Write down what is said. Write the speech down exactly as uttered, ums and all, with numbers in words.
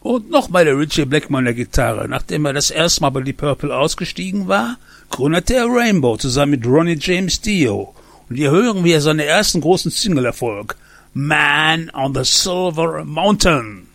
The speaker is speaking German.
Und nochmal der Ritchie Blackmore der Gitarre. Nachdem er das erste Mal bei Deep Purple ausgestiegen war, gründete er Rainbow zusammen mit Ronnie James Dio. Und hier hören wir seinen ersten großen Single-Erfolg, Man on the Silver Mountain.